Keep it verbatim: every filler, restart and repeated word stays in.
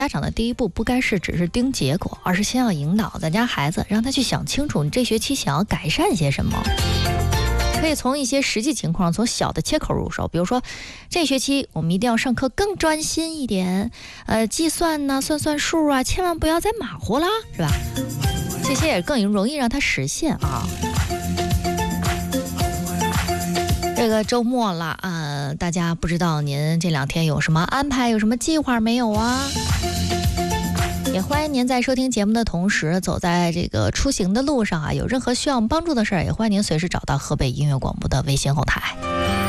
家长的第一步不该是只是盯结果，而是先要引导咱家孩子，让他去想清楚你这学期想要改善些什么。可以从一些实际情况，从小的切口入手，比如说这学期我们一定要上课更专心一点，呃，计算呢，算算数啊，千万不要再马虎啦，是吧？这些也更容易让他实现啊。这个周末了啊、呃，大家不知道您这两天有什么安排，有什么计划没有啊？也欢迎您在收听节目的同时，走在这个出行的路上啊，有任何需要我们帮助的事儿，也欢迎您随时找到河北音乐广播的微信后台。